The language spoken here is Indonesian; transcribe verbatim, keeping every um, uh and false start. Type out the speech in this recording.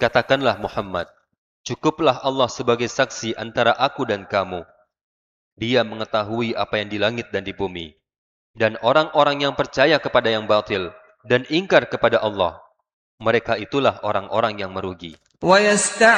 Katakanlah Muhammad, cukuplah Allah sebagai saksi antara aku dan kamu. Dia mengetahui apa yang di langit dan di bumi. Dan orang-orang yang percaya kepada yang batil dan ingkar kepada Allah, mereka itulah orang-orang yang merugi.